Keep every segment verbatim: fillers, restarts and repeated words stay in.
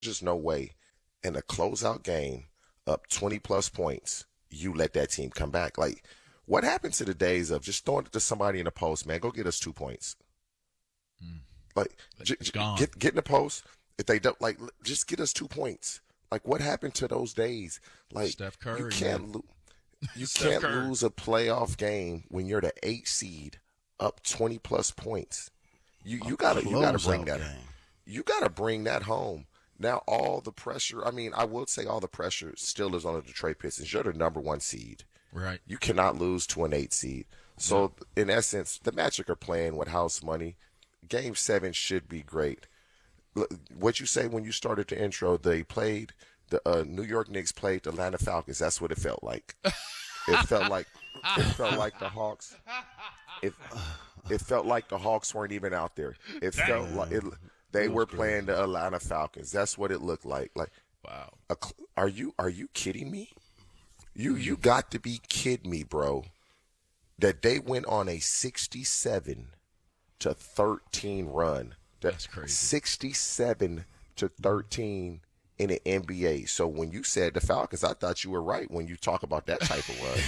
just no way in a closeout game up twenty plus points, you let that team come back. Like, what happened to the days of just throwing it to somebody in the post, man, go get us two points. Mm. Like, j- It's j- gone. get, get in the post. If they don't, like, just get us two points. Like, what happened to those days? Like, Steph Curry, you can't lose. You Steph can't Curry. lose a playoff game when you're the eight seed up twenty plus points. You you gotta you gotta bring Closeout that. game. You gotta bring that home. Now all the pressure. I mean, I would say all the pressure still is on the Detroit Pistons. You're the number one seed. Right. You cannot lose to an eight seed. So in essence, the Magic are playing with house money. Game seven should be great. Look, what you say when you started the intro? They played the uh, New York Knicks played the Atlanta Falcons. That's what it felt like. It felt like it felt like the Hawks. It it felt like the Hawks weren't even out there. It felt like it, they were playing the Atlanta Falcons. That's what it looked like. Like, Wow. a, are you are you kidding me? You you got to be kidding me, bro. That they went on a sixty-seven to thirteen run. That- That's crazy. sixty-seven to thirteen in the N B A. So when you said the Falcons, I thought you were right when you talk about that type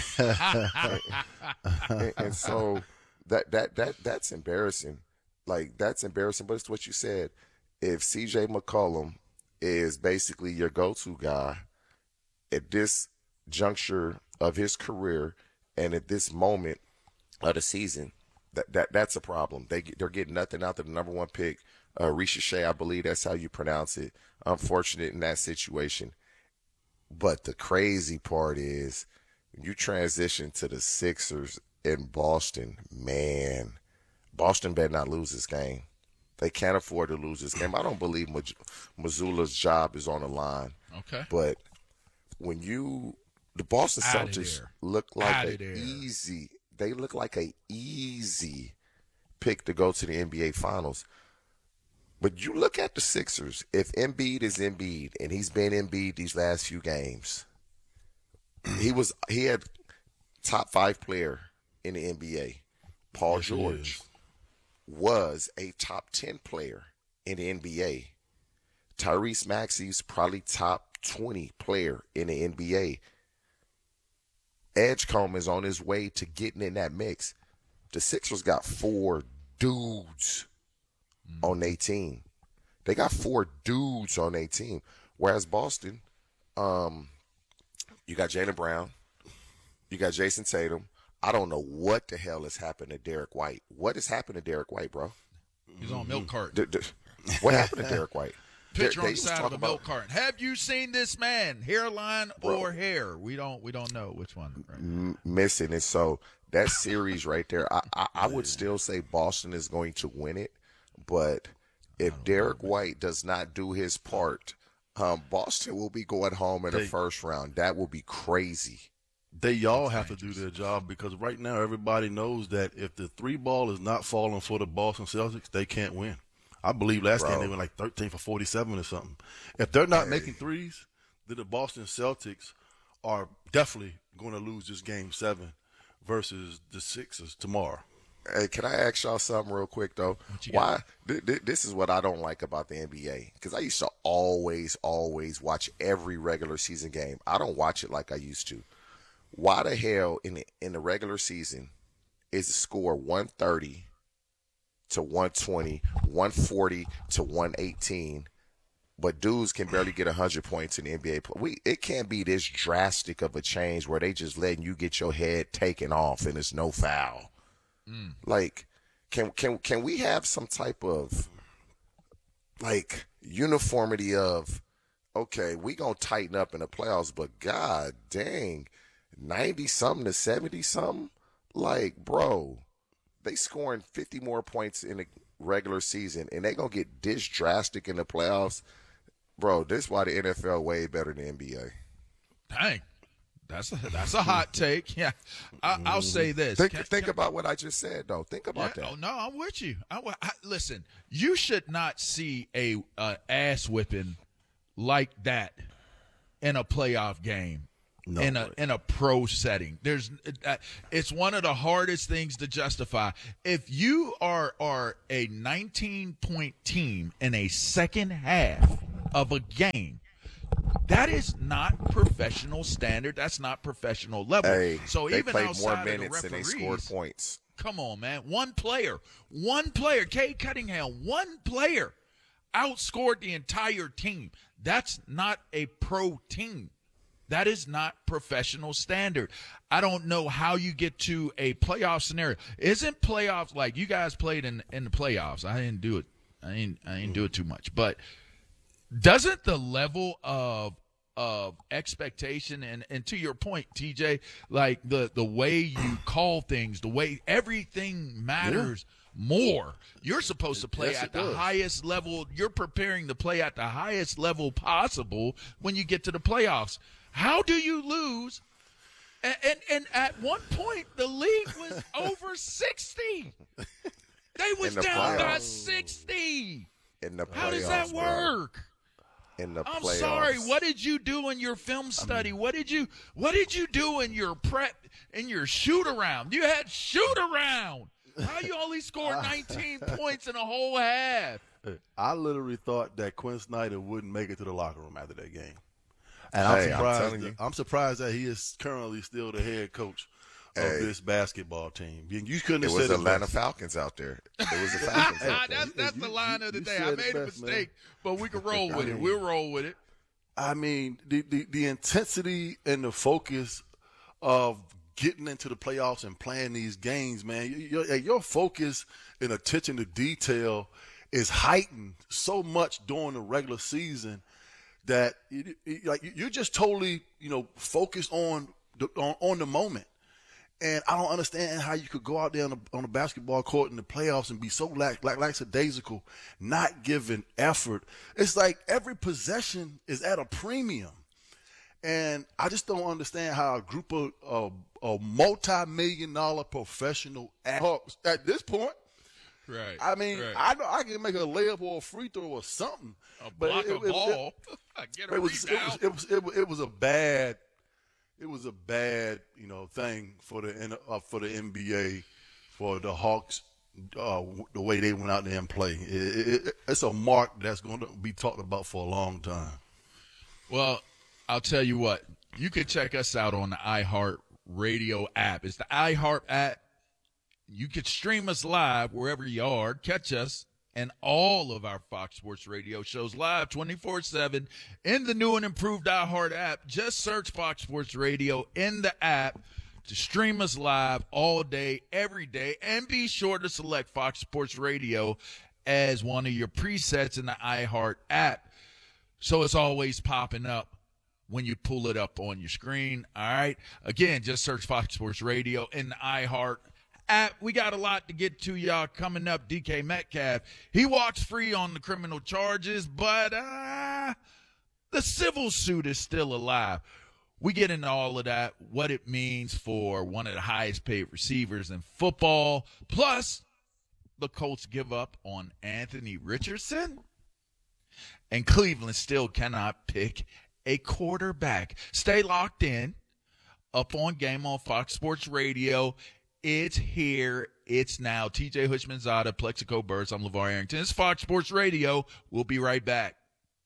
of run. and, and so that that that that's embarrassing. Like, that's embarrassing. But it's what you said. If C J McCollum is basically your go-to guy at this juncture of his career and at this moment of the season, that that that's a problem. They they're getting nothing out of the number one pick, uh, Ricochet, I believe that's how you pronounce it. Unfortunate in that situation. But the crazy part is when you transition to the Sixers in Boston, man, Boston better not lose this game. They can't afford to lose this game. I don't believe Maj- Missoula's job is on the line. Okay. But when you, the Boston Outta Celtics there. look like Outta a there. easy, they look like a easy pick to go to the N B A Finals. But you look at the Sixers. If Embiid is Embiid, and he's been Embiid these last few games, he was he had top five player in the N B A. Paul Yes, he George is. was a top ten player in the N B A. Tyrese Maxey's probably top twenty player in the N B A. Edgecombe is on his way to getting in that mix. The Sixers got four dudes on their team. They got four dudes on their team. Whereas Boston, um, you got Jaylen Brown, you got Jason Tatum. I don't know what the hell has happened to Derek White. What has happened to Derek White, bro? He's on milk carton. D- d- what happened to Derek White? Picture They- on they the was side of talking the milk about carton. Have you seen this man? Hairline Bro. or hair? We don't. We don't know which one. Right? m- missing it. So that series right there, I, I, I would still say Boston is going to win it. But if Derek White does not do his part, um, Boston will be going home in the They- first round. That will be crazy. They all have to do their job because right now everybody knows that if the three ball is not falling for the Boston Celtics, they can't win. I believe last Bro. game they went like thirteen for forty-seven or something. If they're not making threes, then the Boston Celtics are definitely going to lose this game seven versus the Sixers tomorrow. Hey, can I ask y'all something real quick though? you Why? Th- th- this is what I don't like about the N B A because I used to always, always watch every regular season game. I don't watch it like I used to. Why the hell in the, in the regular season is the score one thirty to one twenty, one forty to one eighteen, but dudes can barely get one hundred points in the N B A? play? We it can't be this drastic of a change where they just letting you get your head taken off and it's no foul. Like, can can can we have some type of like uniformity of okay, we gonna tighten up in the playoffs, but god dang, ninety something to seventy something? Like, bro, they scoring fifty more points in the regular season and they gonna get this drastic in the playoffs. Bro, this is why the N F L way better than the N B A. Dang, that's a that's a hot take. Yeah, I, I'll say this. Think Can- think can- about what I just said though. Think about Yeah, that. oh, no, I'm with you. I, I, listen, you should not see a uh, ass whipping like that in a playoff game. No in a way. in a pro setting, there's uh, it's one of the hardest things to justify. If you are are a nineteen point team in a second half, of a game. That is not professional standard. That's not professional level. Hey, so they even played outside more minutes of the and they referees, scored points. come on, man. One player, one player, Cade Cunningham, one player outscored the entire team. That's not a pro team. That is not professional standard. I don't know how you get to a playoff scenario. Isn't playoffs like you guys played in, in the playoffs? I didn't do it. I didn't, I didn't do it too much. But doesn't the level of of expectation and, and to your point, T J, like the, the way you call things, the way everything matters yeah. more. You're supposed to play yes, at the does. highest level. You're preparing to play at the highest level possible when you get to the playoffs. How do you lose? And, and, and at one point, the league was over sixty. They was In the down by playoffs. sixty. In the How does that playoffs, bro. work? In the I'm playoffs. sorry. What did you do in your film study? I mean, what did you What did you do in your prep in your shoot around? You had shoot around. How you only scored nineteen points in a whole half? I literally thought that Quinn Snyder wouldn't make it to the locker room after that game. And Hey, I'm I'm surprised. telling that, you. I'm surprised that he is currently still the head coach of Hey. this basketball team. You you couldn't It have was said it Atlanta best. Falcons out there. It was the Falcons Ah, out there. that's that's the You- line you- of the you day. said I it made a best, man. mistake, but we can roll with it. mean- We'll roll with it. I mean, the, the the intensity and the focus of getting into the playoffs and playing these games, man. Your, your focus and attention to detail is heightened so much during the regular season that it, it, like you're just totally, you know, focused on the, on, on the moment. And I don't understand how you could go out there on a, on a basketball court in the playoffs and be so lack, lack, lackadaisical, not giving effort. It's like every possession is at a premium. And I just don't understand how a group of uh, a multi-million dollar professional athletes at this point. Right. I mean, right. I know I can make a layup or a free throw or something. a but block it- a it- it- ball. Get a it was, it rebound. was it was it was it was a bad it was a bad you know thing for the N- uh, for the N B A for the Hawks uh, w- the way they went out there and play. It, it, it, it's a mark that's going to be talked about for a long time. Well, I'll tell you what. You can check us out on the iHeart Radio app. It's the iHeart app. You can stream us live wherever you are. Catch us and all of our Fox Sports Radio shows live twenty-four seven in the new and improved iHeart app. Just search Fox Sports Radio in the app to stream us live all day, every day. And be sure to select Fox Sports Radio as one of your presets in the iHeart app. So it's always popping up when you pull it up on your screen. All right. Again, just search Fox Sports Radio in the iHeart app. We got a lot to get to, y'all. Coming up, D K Metcalf. He walks free on the criminal charges, but uh, the civil suit is still alive. We get into all of that, what it means for one of the highest paid receivers in football. Plus, the Colts give up on Anthony Richardson. And Cleveland still cannot pick a quarterback. Stay locked in. Up on Game on Fox Sports Radio. It's here. It's now. T J Hushmanzada, Plexico Burrs. I'm LeVar Arrington. It's Fox Sports Radio. We'll be right back.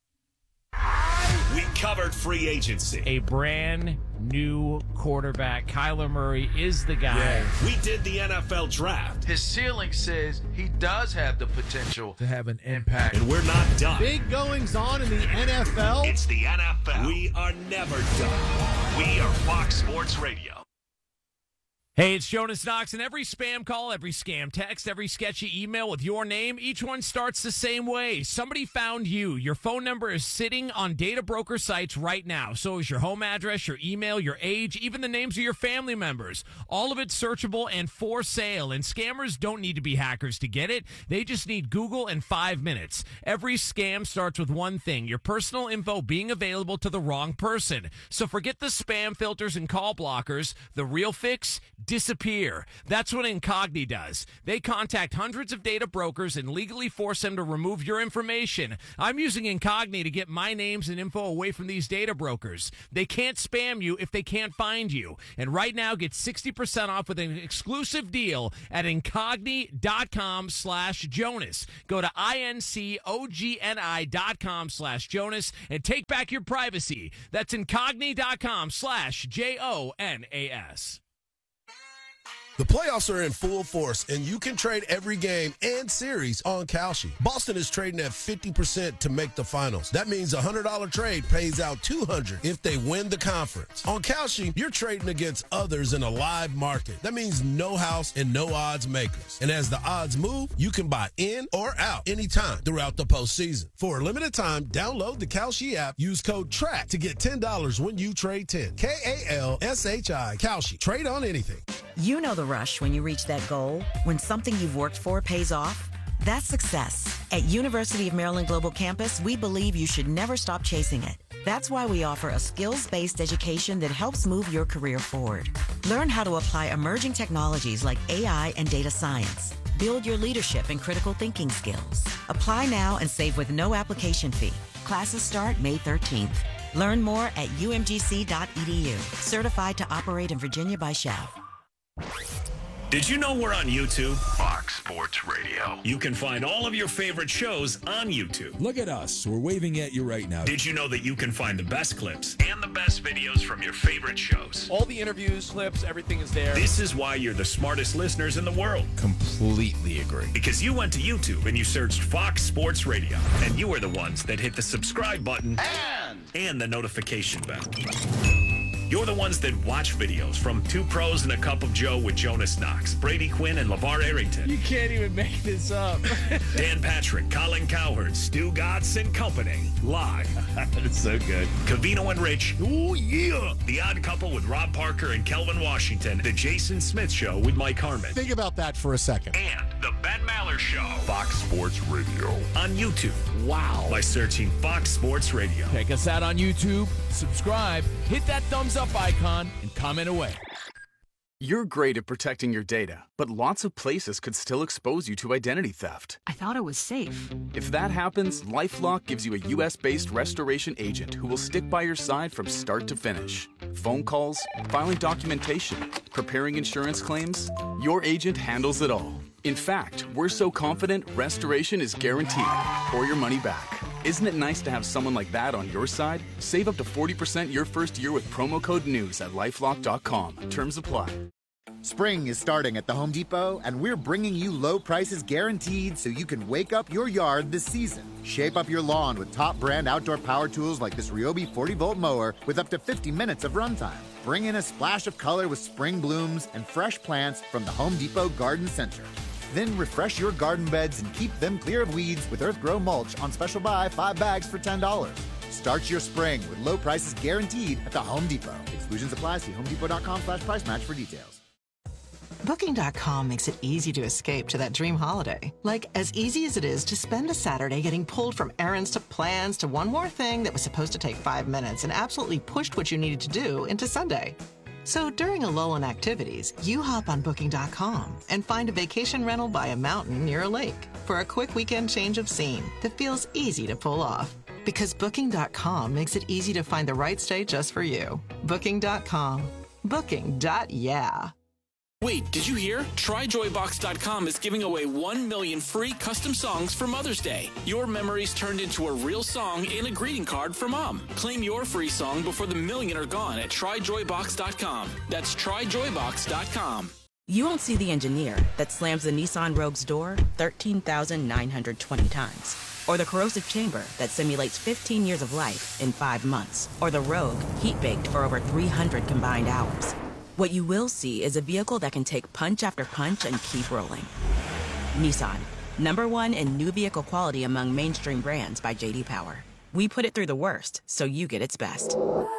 We covered free agency. A brand new quarterback. Kyler Murray is the guy. We did the N F L draft. His ceiling says he does have the potential to have an impact. And we're not done. Big goings on in the N F L. It's the N F L. We are never done. We are Fox Sports Radio. Hey, it's Jonas Knox, and every spam call, every scam text, every sketchy email with your name, each one starts the same way. Somebody found you. Your phone number is sitting on data broker sites right now. So is your home address, your email, your age, even the names of your family members. All of it's searchable and for sale. And scammers don't need to be hackers to get it. They just need Google and five minutes. Every scam starts with one thing, your personal info being available to the wrong person. So forget the spam filters and call blockers. The real fix, disappear. That's what Incogni does. They contact hundreds of data brokers and legally force them to remove your information. I'm using Incogni to get my names and info away from these data brokers. They can't spam you if they can't find you. And right now, get sixty percent off with an exclusive deal at Incogni.com slash Jonas. Go to I-N-C-O-G-N-I dot com slash Jonas and take back your privacy. That's Incogni.com slash J O N A S. The playoffs are in full force, and you can trade every game and series on Kalshi. Boston is trading at fifty percent to make the finals. That means a one hundred dollars trade pays out two hundred dollars if they win the conference. On Kalshi, you're trading against others in a live market. That means no house and no odds makers. And as the odds move, you can buy in or out anytime throughout the postseason. For a limited time, download the Kalshi app. Use code TRACK to get ten dollars when you trade ten. K A L S H I, Kalshi. Trade on anything. You know the rush when you reach that goal, when something you've worked for pays off. That's success. At University of Maryland Global Campus, we believe you should never stop chasing it. That's why we offer a skills-based education that helps move your career forward. Learn how to apply emerging technologies like A I and data science. Build your leadership and critical thinking skills. Apply now and save with no application fee. Classes start May thirteenth. Learn more at U M G C dot E D U. Certified to operate in Virginia by S H A V. Did you know we're on YouTube? Fox Sports Radio. You can find all of your favorite shows on YouTube. Look at us. We're waving at you right now. Did you know that you can find the best clips and the best videos from your favorite shows? All the interviews, clips, everything is there. This is why you're the smartest listeners in the world. Completely agree. Because you went to YouTube and you searched Fox Sports Radio, and you were the ones that hit the subscribe button and, and the notification bell. You're the ones that watch videos from Two Pros and a Cup of Joe with Jonas Knox, Brady Quinn, and LeVar Arrington. You can't even make this up. Dan Patrick, Colin Cowherd, Stu Gatz, and company. Live. That's so good. Covino and Rich. Oh, yeah. The Odd Couple with Rob Parker and Kelvin Washington. The Jason Smith Show with Mike Harmon. Think about that for a second. And The Ben Maller Show. Fox Sports Radio. On YouTube. Wow. By searching Fox Sports Radio. Check us out on YouTube. Subscribe. Hit that thumbs up icon and comment away. You're great at protecting your data, but lots of places could still expose you to identity theft. I thought it was safe. If that happens, LifeLock gives you a U S-based restoration agent who will stick by your side from start to finish. Phone calls, filing documentation, preparing insurance claims, your agent handles it all. In fact, we're so confident restoration is guaranteed or your money back. Isn't it nice to have someone like that on your side? Save up to forty percent your first year with promo code NEWS at lifelock dot com. Terms apply. Spring is starting at the Home Depot, and we're bringing you low prices guaranteed so you can wake up your yard this season. Shape up your lawn with top brand outdoor power tools like this Ryobi forty volt mower with up to fifty minutes of runtime. Bring in a splash of color with spring blooms and fresh plants from the Home Depot Garden Center. Then refresh your garden beds and keep them clear of weeds with Earthgrow mulch on special buy, five bags for ten dollars. Start your spring with low prices guaranteed at the Home Depot. Exclusions apply. See home depot dot com slash price match for details. Booking dot com makes it easy to escape to that dream holiday. Like as easy as it is to spend a Saturday getting pulled from errands to plans to one more thing that was supposed to take five minutes and absolutely pushed what you needed to do into Sunday. So during a lull in activities, you hop on Booking dot com and find a vacation rental by a mountain near a lake for a quick weekend change of scene that feels easy to pull off. Because Booking dot com makes it easy to find the right stay just for you. Booking dot com. Booking. Yeah. Wait, did you hear? Try Joy Box dot com is giving away one million free custom songs for Mother's Day. Your memories turned into a real song and a greeting card for Mom. Claim your free song before the million are gone at Try Joy Box dot com. That's Try Joy Box dot com. You won't see the engineer that slams the Nissan Rogue's door thirteen thousand nine hundred twenty times. Or the corrosive chamber that simulates fifteen years of life in five months. Or the Rogue heat-baked for over three hundred combined hours. What you will see is a vehicle that can take punch after punch and keep rolling. Nissan, number one in new vehicle quality among mainstream brands by J D Power. We put it through the worst, so you get its best.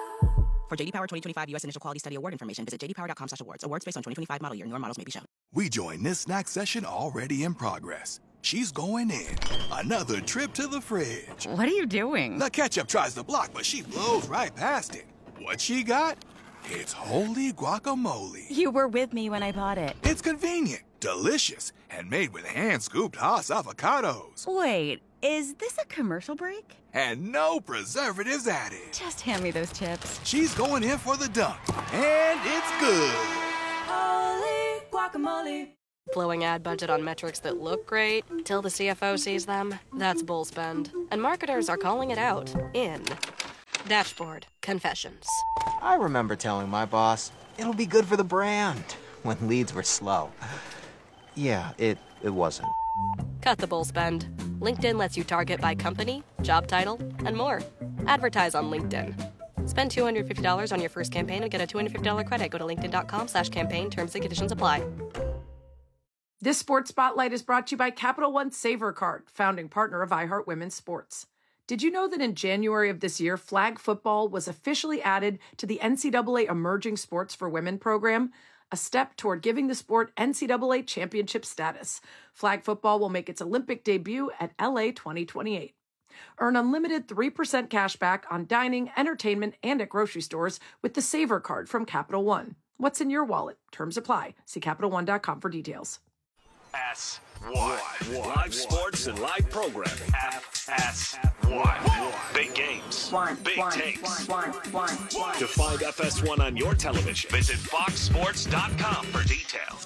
For J D Power twenty twenty-five U S Initial Quality Study Award information, visit j d power dot com slash awards. Awards based on twenty twenty-five model year. Newer models may be shown. We join this snack session already in progress. She's going in. Another trip to the fridge. What are you doing? The ketchup tries to block, but she blows right past it. What she got? It's holy guacamole. You were with me when I bought it. It's convenient, delicious, and made with hand-scooped Haas avocados. Wait, is this a commercial break? And no preservatives added. Just hand me those chips. She's going in for the dunk, and it's good. Holy guacamole. Blowing ad budget on metrics that look great till the C F O sees them. That's bull spend. And marketers are calling it out in Dashboard Confessions. I remember telling my boss, it'll be good for the brand, when leads were slow. Yeah, it, it wasn't. Cut the bull spend. LinkedIn lets you target by company, job title, and more. Advertise on LinkedIn. Spend two hundred fifty dollars on your first campaign and get a two hundred fifty dollars credit. Go to linkedin.com slash campaign. Terms and conditions apply. This Sports Spotlight is brought to you by Capital One Savor Card, founding partner of iHeart Women's Sports. Did you know that in January of this year, flag football was officially added to the N C double A Emerging Sports for Women program, a step toward giving the sport N C double A championship status? Flag football will make its Olympic debut at L A twenty twenty-eight. Earn unlimited three percent cash back on dining, entertainment, and at grocery stores with the Savor Card from Capital One. What's in your wallet? Terms apply. See Capital One dot com for details. S one. Live sports and live programming. F S one. Big games. Big takes. To find F S one on your television, visit fox sports dot com for details.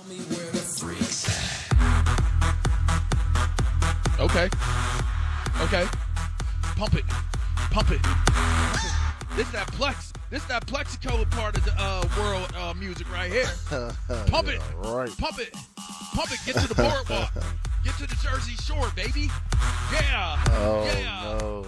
Okay. Okay. Pump it. Pump it. This that Plex. This that Plexico part of the uh, world uh, music right here. Pump it. Yeah, right. Pump it. Pump it. Get to the boardwalk. Get to the Jersey Shore, baby. Yeah. Oh, yeah. no.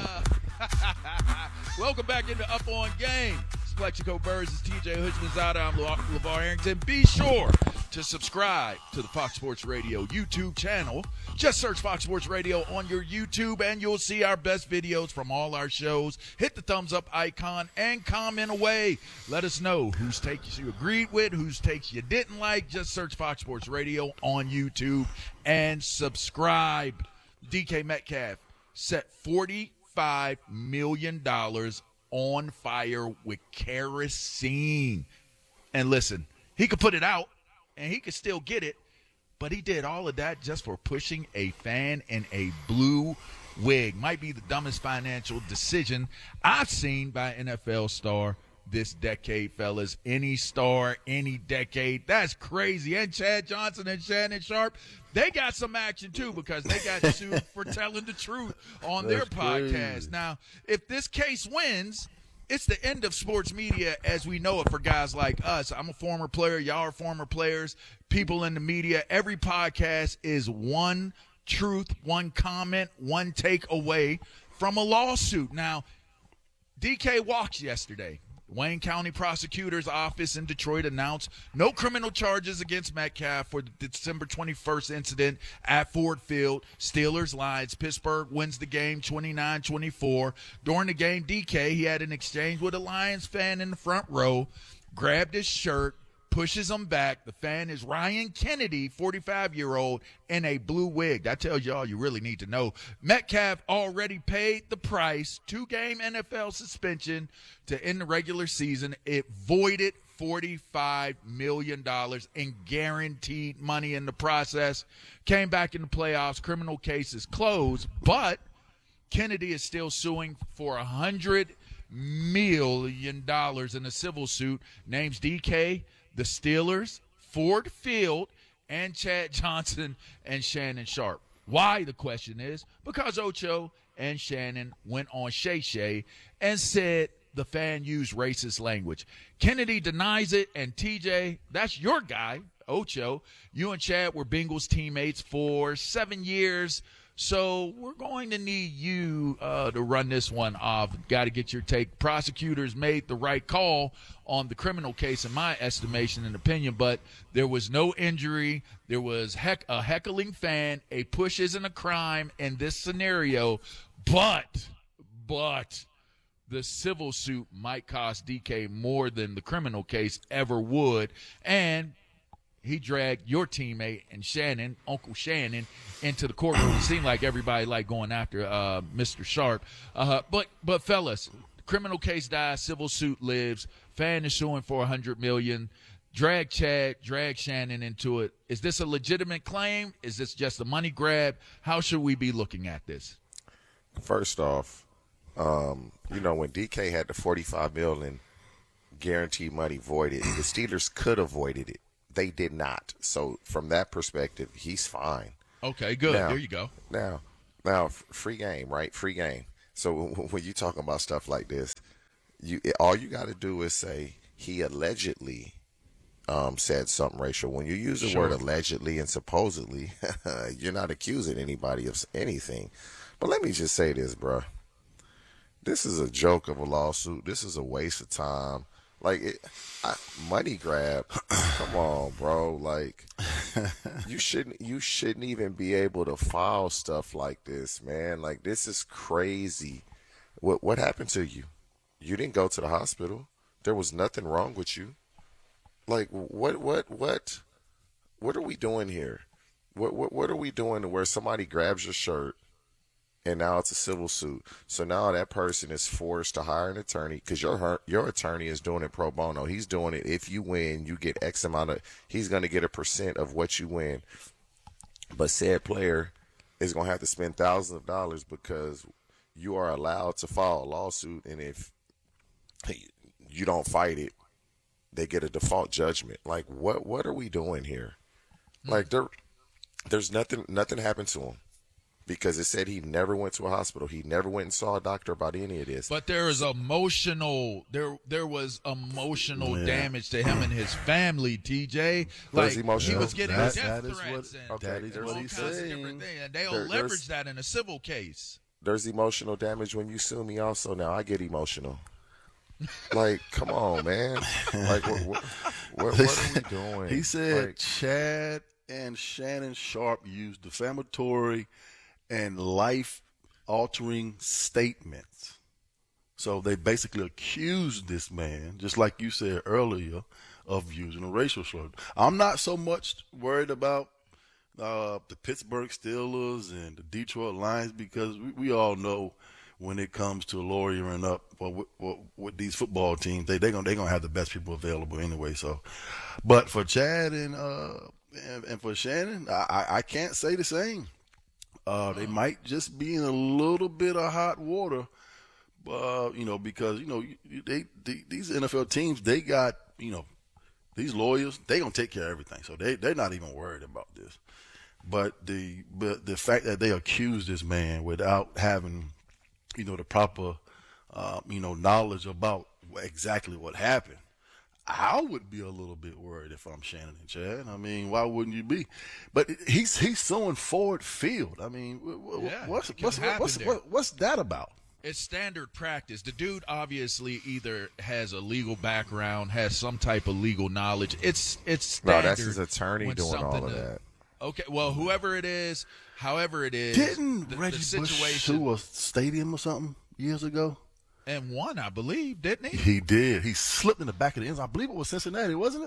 Yeah. Welcome back into Up On Game. It's Plexico Birds. It's T J Hutchinson. I'm LeVar Arrington. Be sure to subscribe to the Fox Sports Radio YouTube channel. Just search Fox Sports Radio on your YouTube, and you'll see our best videos from all our shows. Hit the thumbs up icon and comment away. Let us know whose takes you agreed with, whose takes you didn't like. Just search Fox Sports Radio on YouTube and subscribe. D K Metcalf set forty-five million dollars on fire with kerosene. And listen, he could put it out, and he could still get it, but he did all of that just for pushing a fan in a blue wig. Might be the dumbest financial decision I've seen by an N F L star this decade, fellas. Any star, any decade. That's crazy. And Chad Johnson and Shannon Sharpe, they got some action too, because they got sued for telling the truth on their podcast. Crazy. Now, if this case wins, it's the end of sports media as we know it for guys like us. I'm a former player. Y'all are former players. People in the media. Every podcast is one truth, one comment, one take away from a lawsuit. Now, D K walks yesterday. Wayne County Prosecutor's Office in Detroit announced no criminal charges against Metcalf for the December twenty-first incident at Ford Field. Steelers lies. Pittsburgh wins the game twenty-nine twenty-four. During the game, D K, he had an exchange with a Lions fan in the front row, grabbed his shirt, pushes him back. The fan is Ryan Kennedy, forty-five-year-old, in a blue wig. That tells you all you really need to know. Metcalf already paid the price, two-game N F L suspension to end the regular season. It voided forty-five million dollars in guaranteed money in the process. Came back in the playoffs. Criminal case is closed, but Kennedy is still suing for one hundred million dollars in a civil suit. Names D K, the Steelers, Ford Field, and Chad Johnson and Shannon Sharpe. Why, the question is, because Ocho and Shannon went on Shay Shay and said the fan used racist language. Kennedy denies it, and T J, that's your guy, Ocho. You and Chad were Bengals teammates for seven years. So we're going to need you uh, to run this one off. Got to get your take. Prosecutors made the right call on the criminal case, in my estimation and opinion, but there was no injury. There was heck a heckling fan. A push isn't a crime in this scenario, but, but the civil suit might cost D K more than the criminal case ever would, and he dragged your teammate and Shannon, Uncle Shannon, into the courtroom. It seemed like everybody liked going after uh, Mister Sharpe. Uh, but, but, fellas, criminal case dies, civil suit lives. Fan is suing for one hundred million dollars. Drag Chad, drag Shannon into it. Is this a legitimate claim? Is this just a money grab? How should we be looking at this? First off, um, you know, when D K had the forty-five million dollars guaranteed money voided, the Steelers could have voided it. They did not. So from that perspective, he's fine. Okay, good. Now, there you go. Now, now, free game, right? Free game. So when you talking about stuff like this, you all you got to do is say he allegedly um, said something racial. When you use the Sure. word allegedly and supposedly, you're not accusing anybody of anything. But let me just say this, bro. This is a joke of a lawsuit. This is a waste of time. Like, it, I, money grab. Come on, bro. Like, you shouldn't. You shouldn't even be able to file stuff like this, man. Like, this is crazy. What What happened to you? You didn't go to the hospital. There was nothing wrong with you. Like, what? What? What? What are we doing here? What? What? What are we doing to where somebody grabs your shirt? And now it's a civil suit. So now that person is forced to hire an attorney because your your attorney is doing it pro bono. He's doing it. If you win, you get X amount of. He's going to get a percent of what you win. But said player is going to have to spend thousands of dollars because you are allowed to file a lawsuit, and if you don't fight it, they get a default judgment. Like, what? What are we doing here? Like, there, there's nothing. Nothing happened to him. Because it said he never went to a hospital. He never went and saw a doctor about any of this. But there is emotional there there was emotional Yeah. damage to him and his family, T J. Like There's emotional- he was getting That- death that is threats what- and, okay, that is and what all he's kinds of saying. different things. And they'll There- leverage there's- that in a civil case. There's emotional damage when you sue me also. Now I get emotional. Like, come on, man. Like, what, what, what, what are we doing? He said Like, Chad and Shannon Sharp used defamatory and life-altering statements. So they basically accused this man, just like you said earlier, of using a racial slur. I'm not so much worried about uh, the Pittsburgh Steelers and the Detroit Lions because we, we all know when it comes to lawyering up well, with, well, with these football teams, they, they're going they gonna have the best people available anyway. So, But for Chad and, uh, and, and for Shannon, I, I, I can't say the same. Uh, they might just be in a little bit of hot water, uh, you know, because, you know, they, they these N F L teams, they got, you know, these lawyers, they going to take care of everything. So they, they're not even worried about this. But the but the fact that they accused this man without having, you know, the proper, uh, you know, knowledge about exactly what happened, I would be a little bit worried if I'm Shannon and Chad. I mean, why wouldn't you be? But he's he's suing Ford Field. I mean, Yeah, what's it can what's happen what's, there. what, what's that about? It's standard practice. The dude obviously either has a legal background, has some type of legal knowledge. It's it's no, standard. that's his attorney when doing all something of to- that. Okay, well, whoever it is, however it is, Didn't the, Reggie the Bush situation sue a stadium or something years ago? and won, I believe, didn't he? He did. He slipped in the back of the end zone. I believe it was Cincinnati, wasn't it?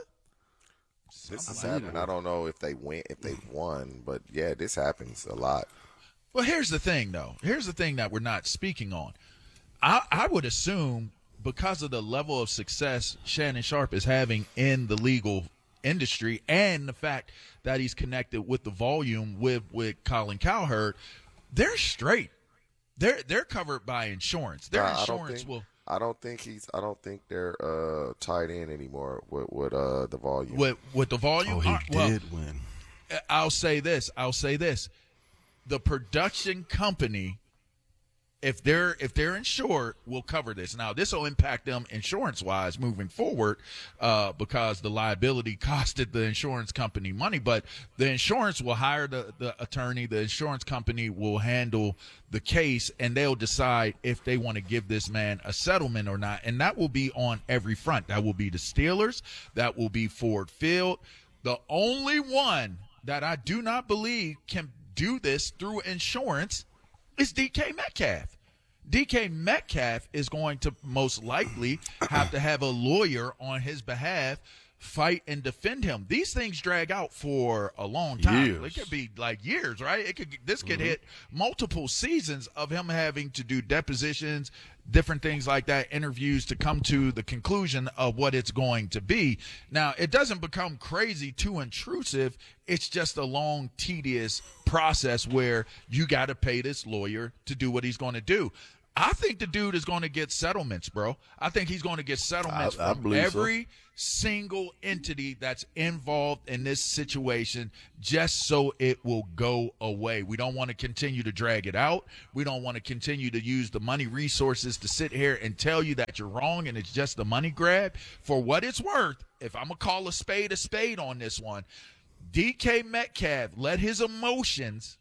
This has I believe happened. it. I don't know if they win, if they won, but yeah, this happens a lot. Well, here's the thing, though. Here's the thing that we're not speaking on. I, I would assume because of the level of success Shannon Sharp is having in the legal industry and the fact that he's connected with the volume with, with Colin Cowherd, they're straight. They're they're covered by insurance. Their Nah, I don't insurance think- will I don't think he's. I don't think they're uh, tied in anymore with, with uh, the volume. with with the volume. Oh, he uh, well, did win. I'll say this. I'll say this. The production company, if they're if they're insured, will cover this. Now, this will impact them insurance wise moving forward, uh, because the liability costed the insurance company money. But the insurance will hire the, the attorney. The insurance company will handle the case, and they'll decide if they want to give this man a settlement or not. And that will be on every front. That will be the Steelers. That will be Ford Field. The only one that I do not believe can do this through insurance is D K Metcalf. D K Metcalf is going to most likely have to have a lawyer on his behalf fight and defend him. These things drag out for a long time. Years. It could be like years, right? It could this could Mm-hmm. hit multiple seasons of him having to do depositions, different things like that, interviews to come to the conclusion of what it's going to be. Now, it doesn't become crazy too intrusive. It's just a long, tedious process where you got to pay this lawyer to do what he's going to do. I think the dude is going to get settlements, bro. I think he's going to get settlements I- I from believe every so. single entity that's involved in this situation just so it will go away. We don't want to continue to drag it out. We don't want to continue to use the money resources to sit here and tell you that you're wrong and it's just a money grab. For what it's worth, if I'm going to call a spade a spade on this one, D K Metcalf let his emotions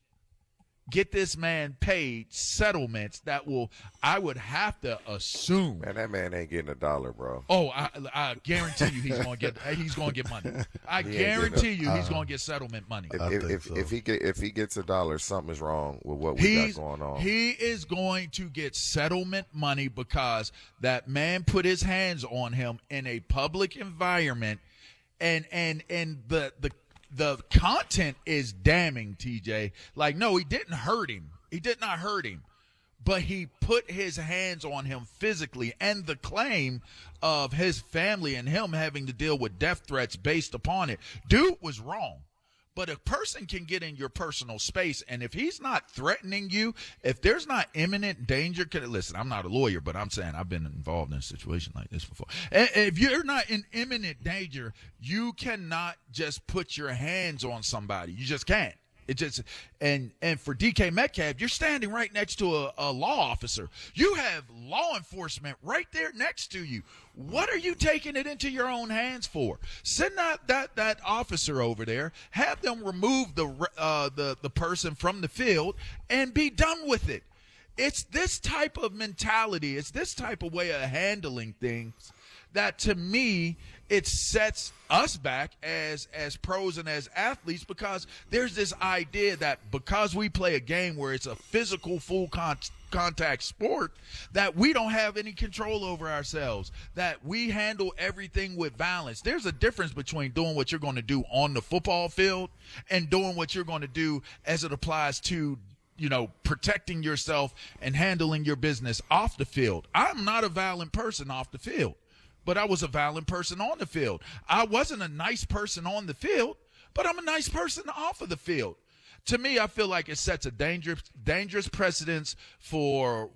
get this man paid settlements that will, I would have to assume. Man, that man ain't getting a dollar, bro. Oh, I, I guarantee you he's going to get he's going to get money. I He ain't guarantee getting you a- he's uh, going to get settlement money. If I if think if, so. if he get if he gets a dollar, something is wrong with what we He's, got going on. he is going to get settlement money because that man put his hands on him in a public environment, and and and the the the content is damning, T J. Like, no, he didn't hurt him. He did not hurt him. But he put his hands on him physically, and the claim of his family and him having to deal with death threats based upon it. Dude was wrong. But a person can get in your personal space, and if he's not threatening you, if there's not imminent danger, can, listen, I'm not a lawyer, but I'm saying I've been involved in a situation like this before. And if you're not in imminent danger, you cannot just put your hands on somebody. You just can't. It just and and for D K Metcalf, you're standing right next to a, a law officer. You have law enforcement right there next to you. What are you taking it into your own hands for? Send that that, that officer over there. Have them remove the uh, the the person from the field and be done with it. It's this type of mentality. It's this type of way of handling things that, to me, it sets us back as as pros and as athletes, because there's this idea that because we play a game where it's a physical, full con- contact sport, that we don't have any control over ourselves, that we handle everything with violence. There's a difference between doing what you're going to do on the football field and doing what you're going to do as it applies to, you know, protecting yourself and handling your business off the field. I'm not a violent person off the field, but I was a violent person on the field. I wasn't a nice person on the field, but I'm a nice person off of the field. To me, I feel like it sets a dangerous dangerous precedence for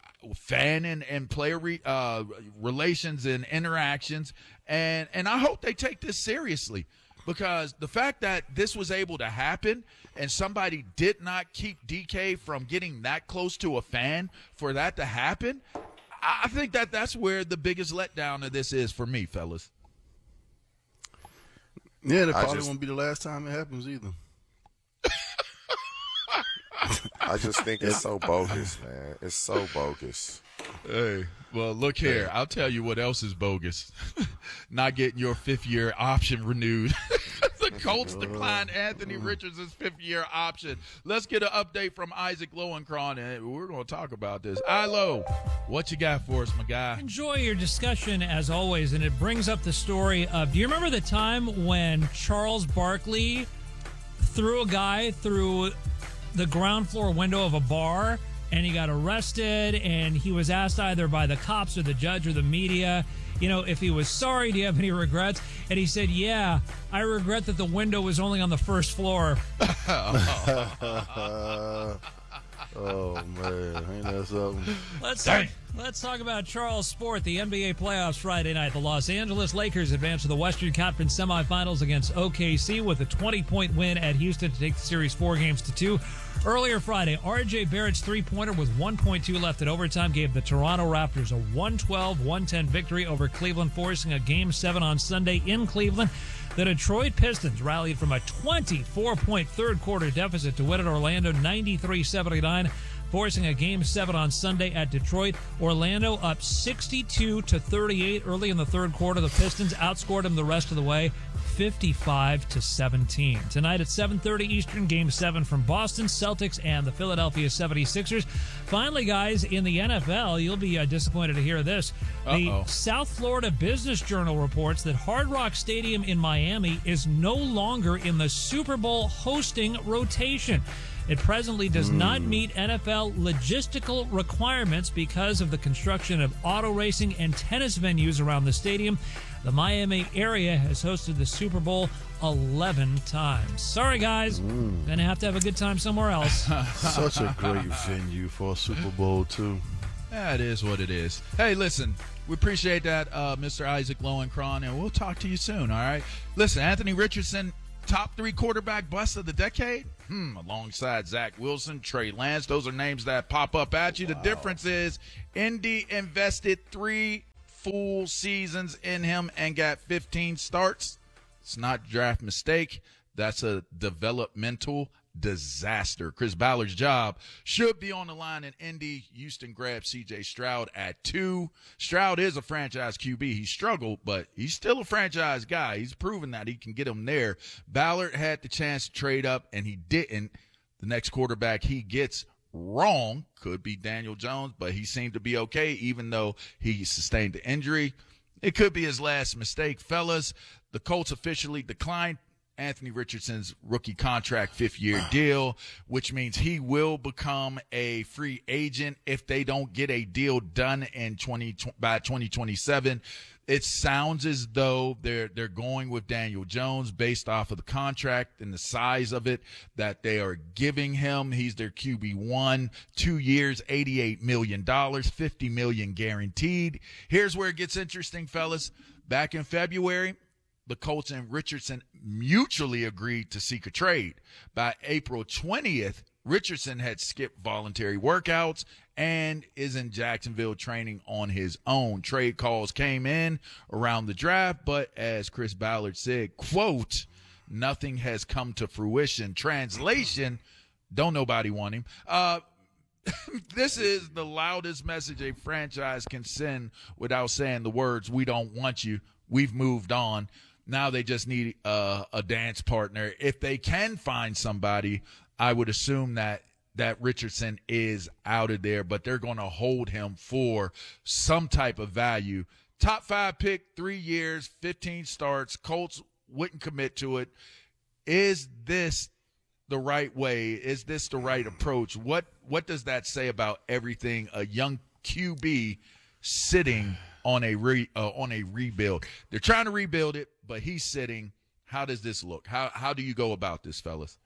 fan and, and player re, uh, relations and interactions, and, and I hope they take this seriously, because the fact that this was able to happen and somebody did not keep D K from getting that close to a fan for that to happen, I think that that's where the biggest letdown of this is for me, fellas. Yeah, that I probably just- won't be the last time it happens either. I just think it's so bogus, man. It's so bogus. Hey, well, look here. I'll tell you what else is bogus. Not getting your fifth-year option renewed. The Colts declined Anthony Richards' fifth-year option. Let's get an update from Isaac Lowenkron, and we're going to talk about this. Ilo, what you got for us, my guy? Enjoy your discussion, as always, and it brings up the story of, do you remember the time when Charles Barkley threw a guy through the ground floor window of a bar, and he got arrested, and he was asked either by the cops or the judge or the media, you know, if he was sorry, do you have any regrets? And he said, yeah, I regret that the window was only on the first floor. Oh, man. Ain't that something? Let's talk, let's talk about Charles Sport. The N B A playoffs Friday night. The Los Angeles Lakers advance to the Western Conference semifinals against O K C with a twenty-point win at Houston to take the series four games to two. Earlier Friday, R J Barrett's three-pointer with one point two left in overtime gave the Toronto Raptors a one twelve one ten victory over Cleveland, forcing a Game seven on Sunday in Cleveland. The Detroit Pistons rallied from a twenty-four point third-quarter deficit to win at Orlando ninety-three seventy-nine, forcing a Game seven on Sunday at Detroit. Orlando up sixty-two to thirty-eight early in the third quarter. The Pistons outscored them the rest of the way. fifty-five to seventeen. Tonight at seven thirty Eastern, Game seven from Boston Celtics and the Philadelphia seventy-sixers. Finally, guys, in the N F L, you'll be uh, disappointed to hear this. Uh-oh. The South Florida Business Journal reports that Hard Rock Stadium in Miami is no longer in the Super Bowl hosting rotation. It presently does mm. not meet N F L logistical requirements because of the construction of auto racing and tennis venues around the stadium. The Miami area has hosted the Super Bowl eleven times. Sorry, guys. Mm. Gonna have to have a good time somewhere else. Such a great venue for a Super Bowl, too. That is what it is. Hey, listen, we appreciate that, uh, Mister Isaac Lowenkron, and we'll talk to you soon, all right? Listen, Anthony Richardson, top three quarterback bust of the decade? Hmm, alongside Zach Wilson, Trey Lance. Those are names that pop up at you. Wow. The difference is Indy invested three full seasons in him and got fifteen starts. It's not a draft mistake. That's a developmental disaster. Chris Ballard's job should be on the line in Indy. Houston grabbed C J Stroud at two. Stroud is a franchise Q B. He struggled, but he's still a franchise guy. He's proven that he can get him there. Ballard had the chance to trade up, and he didn't. The next quarterback he gets wrong could be Daniel Jones, but he seemed to be okay, even though he sustained the injury. It could be his last mistake. Fellas, the Colts officially declined Anthony Richardson's rookie contract, fifth-year deal, which means he will become a free agent if they don't get a deal done in twenty by twenty twenty-seven. It sounds as though they're they're going with Daniel Jones based off of the contract and the size of it that they are giving him. He's their Q B one, two years, eighty-eight million dollars, fifty million dollars guaranteed. Here's where it gets interesting, fellas. Back in February, the Colts and Richardson mutually agreed to seek a trade. By April twentieth, Richardson had skipped voluntary workouts and is in Jacksonville training on his own. Trade calls came in around the draft, but as Chris Ballard said, quote, nothing has come to fruition. Translation, don't nobody want him. Uh, this is the loudest message a franchise can send without saying the words, we don't want you, we've moved on. Now they just need uh, a dance partner. If they can find somebody, I would assume that that Richardson is out of there, but they're going to hold him for some type of value. Top five pick, three years, fifteen starts. Colts wouldn't commit to it. Is this the right way? Is this the right approach? What what does that say about everything a young Q B sitting on a re, uh, on a rebuild? They're trying to rebuild it, but he's sitting. How does this look? How how do you go about this, fellas?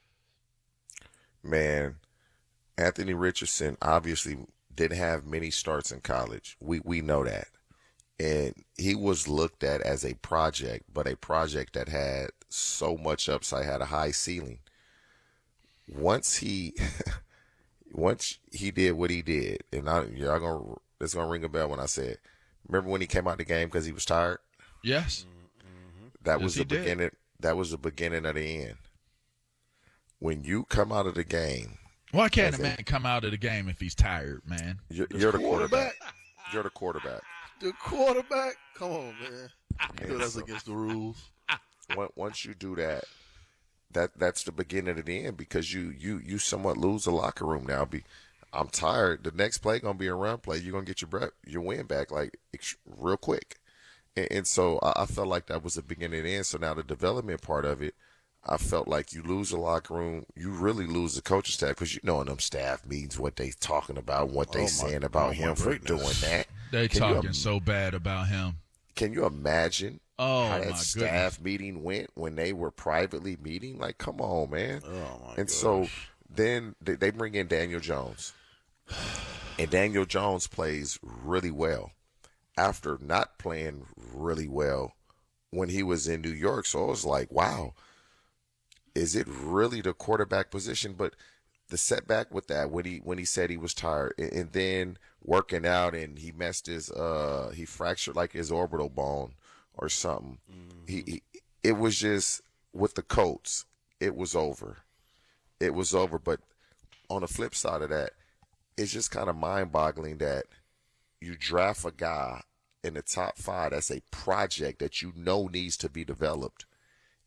Man, Anthony Richardson obviously didn't have many starts in college. We we know that. And he was looked at as a project, but a project that had so much upside, had a high ceiling. Once he once he did what he did, and I, y'all gonna it's gonna ring a bell when I said, remember when he came out the game because he was tired? Yes. Mm-hmm. That yes, was the beginning. Did. That was the beginning of the end. When you come out of the game, why can't a man a, come out of the game if he's tired, man? You're, you're the quarterback. You're the quarterback. The quarterback. Come on, man. You know that's so, against the rules. Once you do that, that that's the beginning of the end because you you you somewhat lose the locker room now. Be, I'm tired. The next play gonna be a run play. You're gonna get your breath, your win back like real quick. And, and so I, I felt like that was the beginning of the end. So now the development part of it, I felt like you lose the locker room, you really lose the coaching staff because you know in them staff meetings what they talking about, what they oh saying about oh him for doing that. They can talking you, so bad about him. Can you imagine oh, how that my staff goodness. meeting went when they were privately meeting? Like, come on, man. Oh my and gosh. so then they, they bring in Daniel Jones, and Daniel Jones plays really well after not playing really well when he was in New York. So I was like, wow. Is it really the quarterback position? But the setback with that when he when he said he was tired and, and then working out and he messed his uh he fractured like his orbital bone or something. Mm-hmm. He, he it was just with the Colts, it was over. It was over. But on the flip side of that, it's just kind of mind-boggling that you draft a guy in the top five that's a project that you know needs to be developed.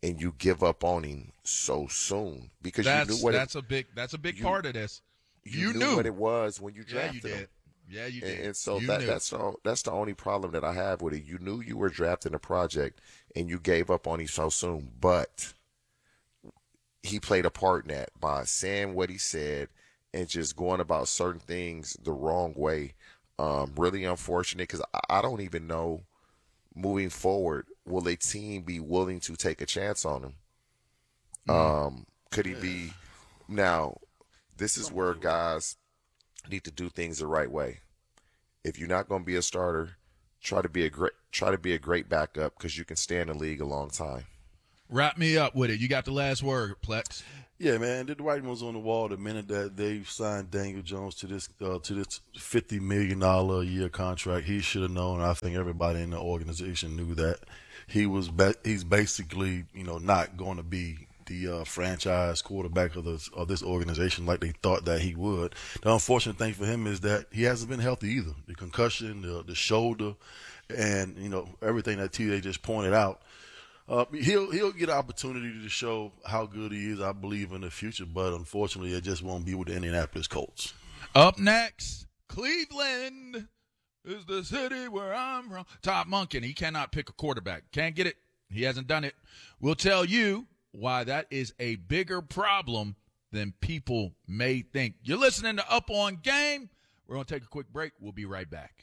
and you give up on him so soon because that's, you knew what that's it, a big that's a big you, part of this. You, You knew, knew what it was when you Yeah, drafted you did. him. Yeah, you And, did. and so You that knew. that's the that's the only problem that I have with it. You knew you were drafting a project, and you gave up on him so soon. But he played a part in that by saying what he said and just going about certain things the wrong way. Um, really unfortunate because I, I don't even know moving forward, will a team be willing to take a chance on him? Um, could he be now? This is where guys need to do things the right way. If you're not going to be a starter, try to be a great try to be a great backup because you can stay in the league a long time. Wrap me up with it. You got the last word, Plex. Yeah, man. The writing was on the wall the minute that they signed Daniel Jones to this uh, to this fifty million dollar a year contract. He should have known. I think everybody in the organization knew that he was. Ba- he's basically, you know, not going to be the uh, franchise quarterback of this of this organization like they thought that he would. The unfortunate thing for him is that he hasn't been healthy either. The concussion, the, the shoulder, and you know everything that T J just pointed out. Uh, he'll he'll get an opportunity to show how good he is, I believe, in the future. But unfortunately, it just won't be with the Indianapolis Colts. Up next, Cleveland is the city where I'm from. Todd Monken, he cannot pick a quarterback. Can't get it. He hasn't done it. We'll tell you why that is a bigger problem than people may think. You're listening to Up On Game. We're going to take a quick break. We'll be right back.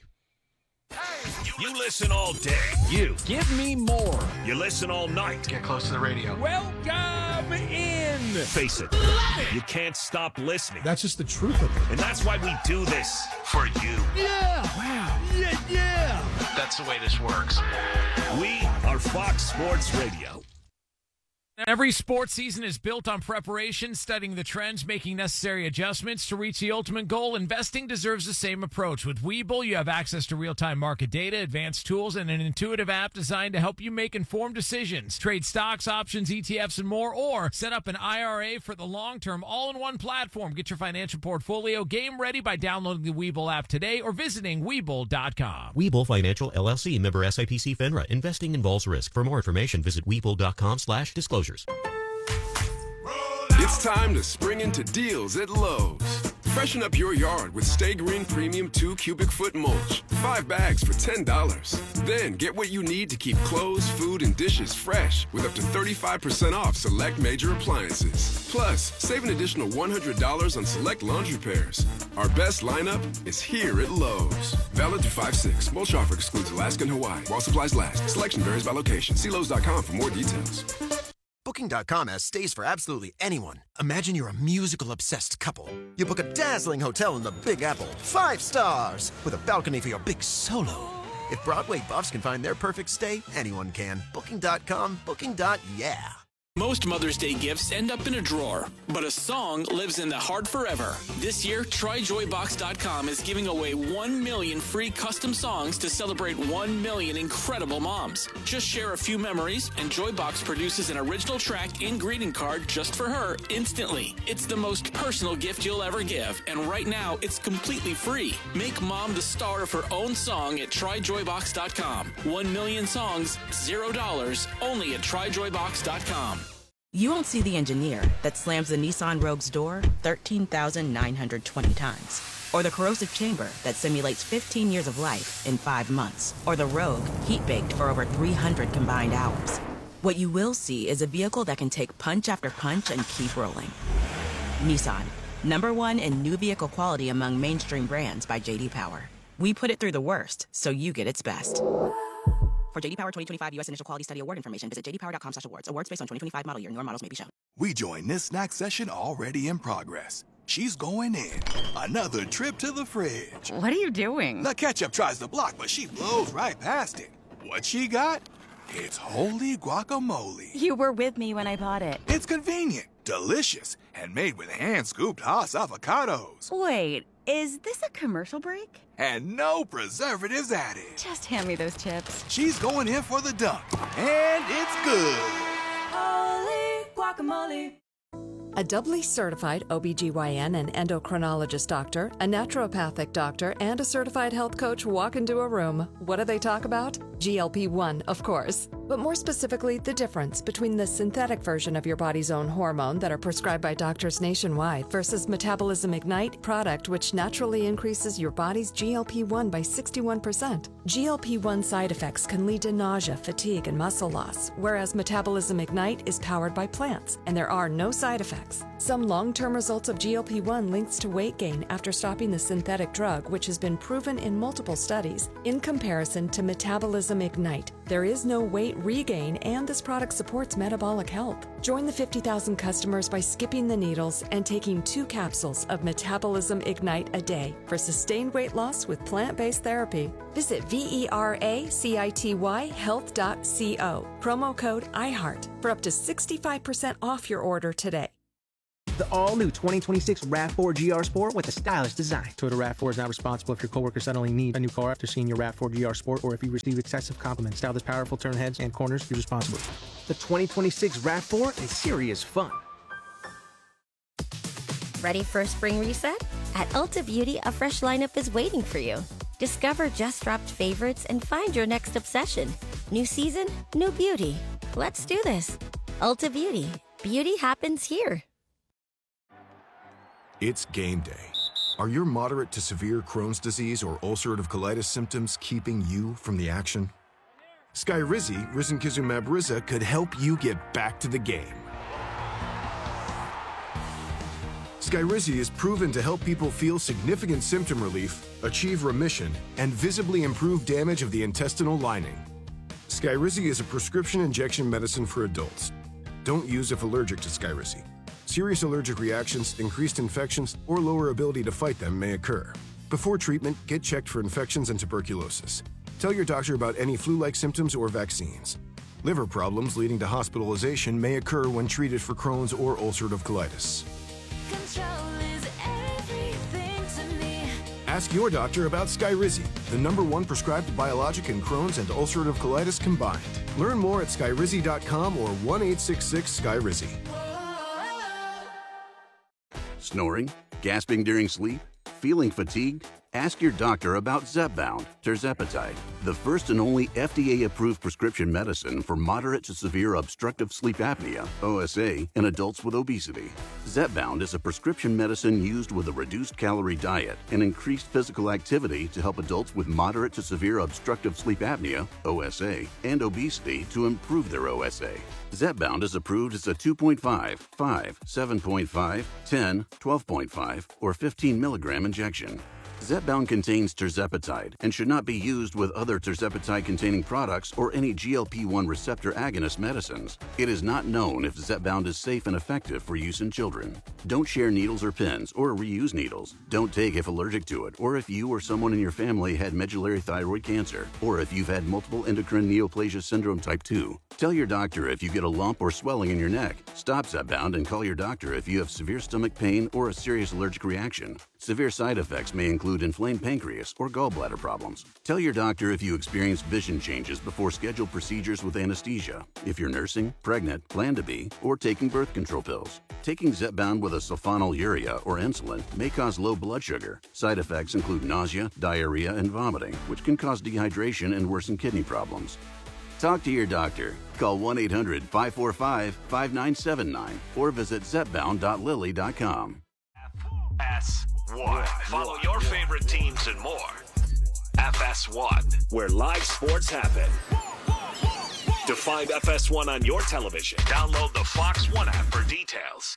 You listen all day. You. Give me more. You listen all night. Get close to the radio. Welcome in. Face it. You can't stop listening. That's just the truth of it. And that's why we do this for you. Yeah. Wow. Yeah, yeah. That's the way this works. We are Fox Sports Radio. Every sports season is built on preparation, studying the trends, making necessary adjustments to reach the ultimate goal. Investing deserves the same approach. With Webull, you have access to real-time market data, advanced tools, and an intuitive app designed to help you make informed decisions. Trade stocks, options, E T Fs, and more, or set up an I R A for the long-term all-in-one platform. Get your financial portfolio game ready by downloading the Webull app today or visiting Webull dot com. Webull Financial, L L C, member S I P C FINRA. Investing involves risk. For more information, visit Webull dot com slash disclosures. It's time to spring into deals at Lowe's. Freshen up your yard with Stay Green Premium two cubic foot mulch. Five bags for ten dollars. Then get what you need to keep clothes, food, and dishes fresh with up to thirty-five percent off select major appliances. Plus, save an additional one hundred dollars on select laundry pairs. Our best lineup is here at Lowe's. Valid through five six. Mulch offer excludes Alaska and Hawaii while supplies last. Selection varies by location. See Lowe's dot com for more details. Booking dot com has stays for absolutely anyone. Imagine you're a musical-obsessed couple. You book a dazzling hotel in the Big Apple, five stars, with a balcony for your big solo. If Broadway buffs can find their perfect stay, anyone can. Booking dot com, booking. Yeah. Most Mother's Day gifts end up in a drawer, but a song lives in the heart forever. This year, Try Joy Box dot com is giving away one million free custom songs to celebrate one million incredible moms. Just share a few memories, and Joybox produces an original track and greeting card just for her instantly. It's the most personal gift you'll ever give, and right now, it's completely free. Make mom the star of her own song at Try Joy Box dot com. One million songs, zero dollars, only at Try Joy Box dot com. You won't see the engineer that slams the Nissan Rogue's door thirteen thousand nine hundred twenty times. Or the corrosive chamber that simulates fifteen years of life in five months. Or the Rogue heat-baked for over three hundred combined hours. What you will see is a vehicle that can take punch after punch and keep rolling. Nissan, number one in new vehicle quality among mainstream brands by J D Power. We put it through the worst, so you get its best. For J D Power twenty twenty-five U S Initial Quality Study Award information, visit j d power dot com slash awards. Awards based on twenty twenty-five model year. Newer models may be shown. We join this snack session already in progress. She's going in. Another trip to the fridge. What are you doing? The ketchup tries to block, but she blows right past it. What she got? It's holy guacamole. You were with me when I bought it. It's convenient, delicious, and made with hand-scooped Haas avocados. Wait, is this a commercial break? And no preservatives added. Just hand me those chips. She's going in for the dunk, and it's good. Holy guacamole. A doubly certified O B G Y N and endocrinologist doctor, a naturopathic doctor, and a certified health coach walk into a room. What do they talk about? G L P one, of course. but more specifically, the difference between the synthetic version of your body's own hormone that are prescribed by doctors nationwide versus Metabolism Ignite product, which naturally increases your body's G L P one by sixty-one percent. G L P one side effects can lead to nausea, fatigue, and muscle loss, whereas Metabolism Ignite is powered by plants, and there are no side effects. Some long-term results of G L P one links to weight gain after stopping the synthetic drug, which has been proven in multiple studies. In comparison to Metabolism Ignite, there is no weight regain, and this product supports metabolic health. Join the fifty thousand customers by skipping the needles and taking two capsules of Metabolism Ignite a day for sustained weight loss with plant-based therapy. Visit V E R A C I T Y health dot co. Promo code iHeart for up to sixty-five percent off your order today. The all-new twenty twenty-six RAV four G R Sport with a stylish design. Toyota RAV four is not responsible if your coworker suddenly needs a new car after seeing your RAV four G R Sport, or if you receive excessive compliments. Style this powerful, turn heads and corners, be responsible. The twenty twenty-six RAV four is serious fun. Ready for a spring reset? At Ulta Beauty, a fresh lineup is waiting for you. Discover just-dropped favorites and find your next obsession. New season, new beauty. Let's do this. Ulta Beauty. Beauty happens here. It's game day. Are your moderate to severe Crohn's disease or ulcerative colitis symptoms keeping you from the action? Skyrizi, risankizumab Riza, could help you get back to the game. Skyrizi is proven to help people feel significant symptom relief, achieve remission, and visibly improve damage of the intestinal lining. Skyrizi is a prescription injection medicine for adults. Don't use if allergic to Skyrizi. Serious allergic reactions, increased infections, or lower ability to fight them may occur. Before treatment, get checked for infections and tuberculosis. Tell your doctor about any flu-like symptoms or vaccines. Liver problems leading to hospitalization may occur when treated for Crohn's or ulcerative colitis. Ask your doctor about Skyrizi, the number one prescribed biologic in Crohn's and ulcerative colitis combined. Learn more at skyrizi dot com or one eight six six Skyrizi. Snoring? Gasping during sleep? Feeling fatigued? Ask your doctor about Zepbound, tirzepatide, the first and only F D A-approved prescription medicine for moderate to severe obstructive sleep apnea, O S A, in adults with obesity. Zepbound is a prescription medicine used with a reduced-calorie diet and increased physical activity to help adults with moderate to severe obstructive sleep apnea, O S A, and obesity to improve their O S A. Zepbound is approved as a two point five, five, seven point five, ten, twelve point five, or fifteen milligram injection. Zepbound contains tirzepatide and should not be used with other tirzepatide-containing products or any G L P one receptor agonist medicines. It is not known if Zepbound is safe and effective for use in children. Don't share needles or pens or reuse needles. Don't take if allergic to it, or if you or someone in your family had medullary thyroid cancer, or if you've had multiple endocrine neoplasia syndrome type two. Tell your doctor if you get a lump or swelling in your neck. Stop Zepbound and call your doctor if you have severe stomach pain or a serious allergic reaction. Severe side effects may include inflamed pancreas or gallbladder problems. Tell your doctor if you experience vision changes before scheduled procedures with anesthesia, if you're nursing, pregnant, plan to be, or taking birth control pills. Taking Zepbound with a sulfonylurea or insulin may cause low blood sugar. Side effects include nausea, diarrhea, and vomiting, which can cause dehydration and worsen kidney problems. Talk to your doctor. Call one eight hundred, five four five, five nine seven nine or visit zepbound dot lilly dot com. F S one. Follow your favorite teams and more. F S one, where live sports happen. To find F S one on your television, download the Fox One app for details.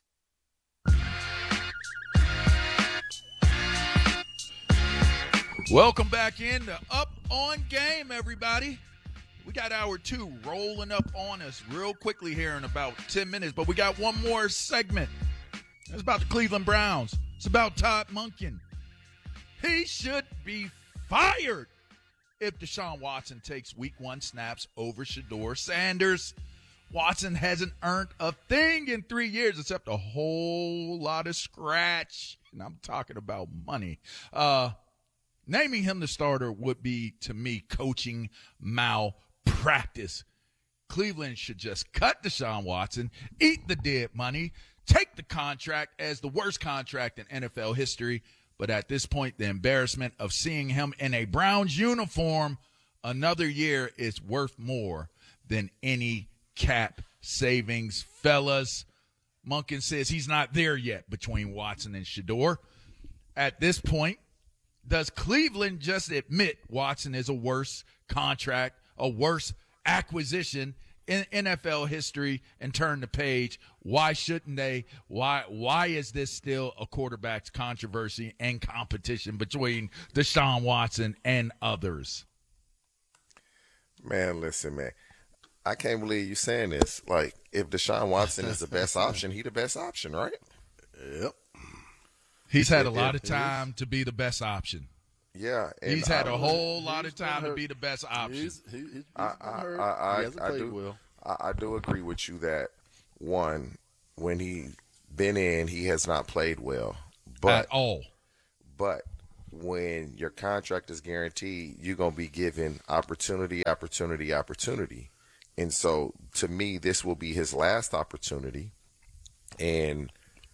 Welcome back in to Up On Game, everybody. We got hour two rolling up on us real quickly here in about ten minutes, but we got one more segment. It's about the Cleveland Browns. It's about Todd Monken. He should be fired if Deshaun Watson takes week one snaps over Shedeur Sanders. Watson hasn't earned a thing in three years except a whole lot of scratch. And I'm talking about money. Uh, naming him the starter would be, to me, coaching malpractice. Cleveland should just cut Deshaun Watson, eat the dead money, take the contract as the worst contract in N F L history. But at this point, the embarrassment of seeing him in a Browns uniform another year is worth more than any cap savings. Fellas, Monken says he's not there yet between Watson and Shedeur. At this point, does Cleveland just admit Watson is a worse contract, a worse acquisition in N F L history and turn the page? Why shouldn't they? Why why is this still a quarterback's controversy and competition between Deshaun Watson and others? Man, listen, man. I can't believe you saying this. Like, if Deshaun Watson is the best option, he the best option, right? Yep. He's had a lot of time to be the best option. Yeah. He's had a whole lot of time to be the best option. He's, he, he's, he's I, I, I, he hasn't I, I played do, well. I, I do agree with you that, one, when he been in, he has not played well. But, At all. But when your contract is guaranteed, you're going to be given opportunity, opportunity, opportunity. And so, to me, this will be his last opportunity. And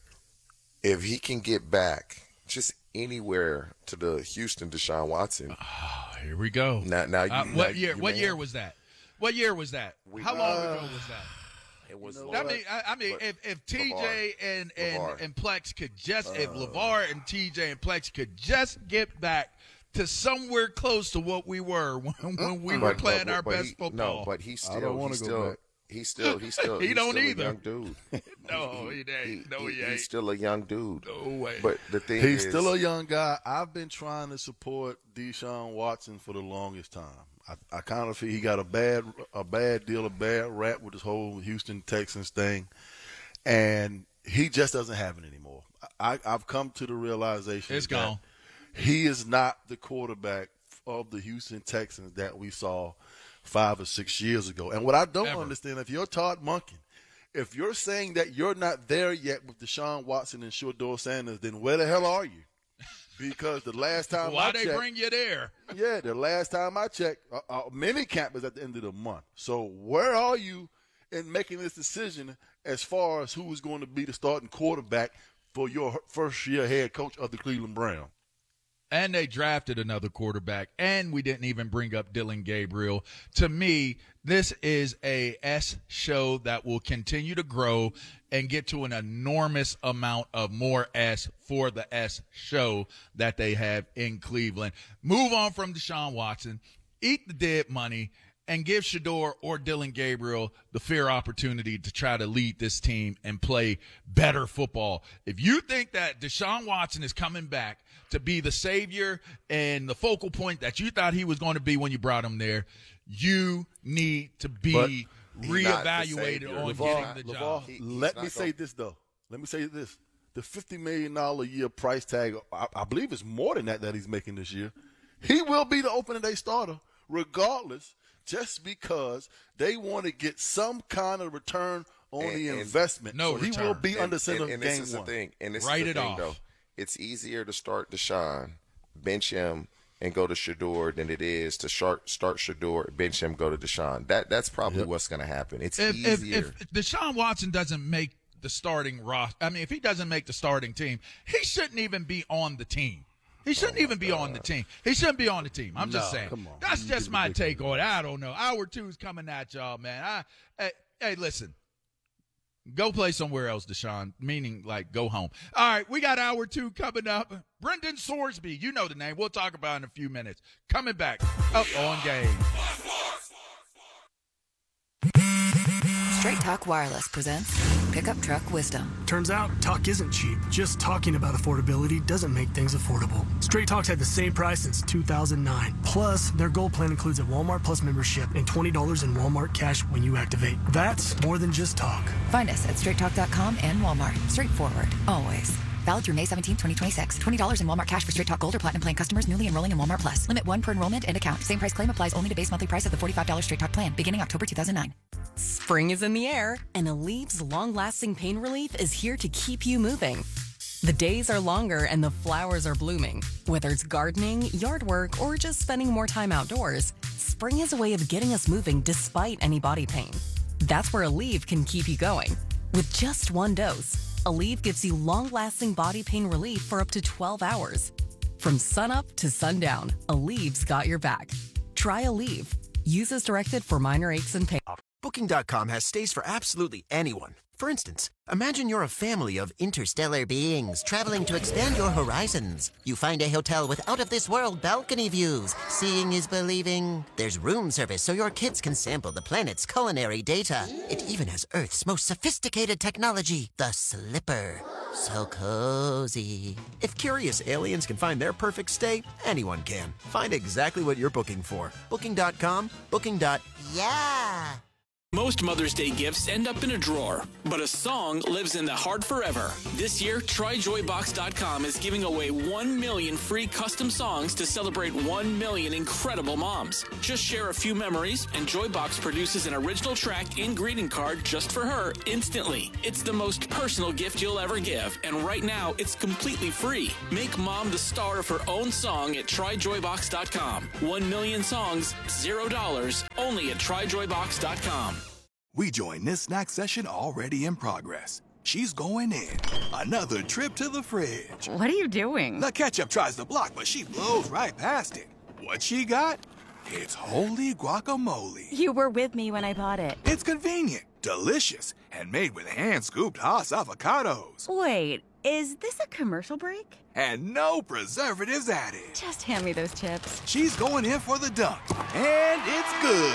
if he can get back just anywhere to the Houston Deshaun Watson. Oh, here we go. Now, now, you, uh, now what year? you What may year have, was that? What year was that? We, How long uh, ago was that? It was. You know I what? mean, I, I mean, But if, if T J LeVar. and and, LeVar. and Plex could just, Uh, if LeVar and T J and Plex could just get back to somewhere close to what we were when, when we were But- playing but- our but best he, football. No, but he's I don't still, wanna he's go still, back. he's still, he's still, He he's don't still either. a young dude. no, he ain't. No, he, ain't. He's still a young dude. No way. But the thing He's is, still a young guy. I've been trying to support Deshaun Watson for the longest time. I, I kind of feel he got a bad a bad deal, a bad rap with this whole Houston Texans thing, and he just doesn't have it anymore. I, I've come to the realization It's that gone. he is not the quarterback of the Houston Texans that we saw five or six years ago. And what I don't Ever. understand, if you're Todd Monken, if you're saying that you're not there yet with Deshaun Watson and Shedeur Sanders, then where the hell are you? Because the last time Why I they checked, bring you there? yeah, the last time I checked, uh, uh, mini camp is at the end of the month. So where are you in making this decision as far as who is going to be the starting quarterback for your first year head coach of the Cleveland Browns? And they drafted another quarterback, and we didn't even bring up Dylan Gabriel. To me, this is a S show that will continue to grow and get to an enormous amount of more S for the S show that they have in Cleveland. Move on from Deshaun Watson, eat the dead money, and give Shedeur or Dylan Gabriel the fair opportunity to try to lead this team and play better football. If you think that Deshaun Watson is coming back to be the savior and the focal point that you thought he was going to be when you brought him there, you need to be But he's not the reevaluated savior. on LeVar, getting the LeVar, job. He- he's let me not say gonna- this, though. Let me say this. The fifty million dollars a year price tag, I, I believe it's more than that that he's making this year. He will be the opening day starter regardless, just because they want to get some kind of return on And- the and investment. no so he return. will be and, under center and, and game this is one. the thing. And this Write is the it thing, off. though. It's easier to start Deshaun, bench him, and go to Shedeur than it is to start start Shedeur, bench him, go to Deshaun. That that's probably Yep. what's going to happen. It's If, if, easier. if Deshaun Watson doesn't make the starting roster, I mean, if he doesn't make the starting team, he shouldn't even be on the team. He shouldn't even be on the team. He shouldn't be on the team. I'm just No, saying. come on. That's You just get my ridiculous. take on it. I don't know. Hour two is coming at y'all, man. I, hey, hey, listen. Go play somewhere else, Deshaun, meaning like go home. All right, we got hour two coming up. Brendan Sorsby, you know the name. We'll talk about it in a few minutes. Coming back up on Game. Straight Talk Wireless presents Pickup Truck Wisdom. Turns out, talk isn't cheap. Just talking about affordability doesn't make things affordable. Straight Talk's had the same price since two thousand nine. Plus, their Gold plan includes a Walmart Plus membership and twenty dollars in Walmart cash when you activate. That's more than just talk. Find us at straight talk dot com and Walmart. Straightforward, always. Valid through May seventeenth, twenty twenty-six. twenty dollars in Walmart cash for Straight Talk Gold or Platinum plan customers newly enrolling in Walmart Plus. Limit one per enrollment and account. Same price claim applies only to base monthly price of the forty-five dollars Straight Talk plan, beginning October two thousand nine. Spring is in the air, and Alev's long-lasting pain relief is here to keep you moving. The days are longer and the flowers are blooming. Whether it's gardening, yard work, or just spending more time outdoors, spring has a way of getting us moving despite any body pain. That's where Aleve can keep you going. With just one dose, Aleve gives you long-lasting body pain relief for up to twelve hours. From sunup to sundown, Aleve's got your back. Try Aleve. Use as directed for minor aches and pain. Booking dot com has stays for absolutely anyone. For instance, imagine you're a family of interstellar beings traveling to expand your horizons. You find a hotel with out-of-this-world balcony views. Seeing is believing. There's room service so your kids can sample the planet's culinary data. It even has Earth's most sophisticated technology, the Slipper. So cozy. If curious aliens can find their perfect stay, anyone can. Find exactly what you're booking for. Booking dot com, Booking. Yeah. Most Mother's Day gifts end up in a drawer, but a song lives in the heart forever. This year, Try Joy Box dot com is giving away one million free custom songs to celebrate one million incredible moms. Just share a few memories, and Joybox produces an original track and greeting card just for her instantly. It's the most personal gift you'll ever give, and right now, it's completely free. Make mom the star of her own song at Try Joy Box dot com. One million songs, zero dollars, only at Try Joy Box dot com. We join this snack session already in progress. She's going in. Another trip to the fridge. What are you doing? The ketchup tries to block, but she blows right past it. What she got? It's holy guacamole. You were with me when I bought it. It's convenient, delicious, and made with hand-scooped Haas avocados. Wait, is this a commercial break? And no preservatives added. Just hand me those chips. She's going in for the dunk, and it's good.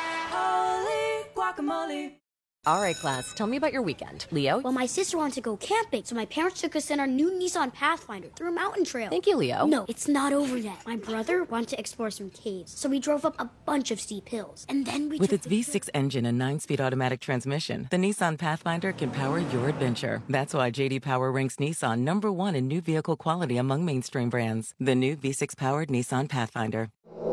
Holy guacamole. All right, class, tell me about your weekend. Leo? Well, my sister wanted to go camping, so my parents took us in our new Nissan Pathfinder through a mountain trail. Thank you, Leo. No, it's not over yet. My brother wanted to explore some caves, so we drove up a bunch of steep hills. And then we With took its V six engine and nine-speed automatic transmission, the Nissan Pathfinder can power your adventure. That's why J D Power ranks Nissan number one in new vehicle quality among mainstream brands. The new V six-powered Nissan Pathfinder.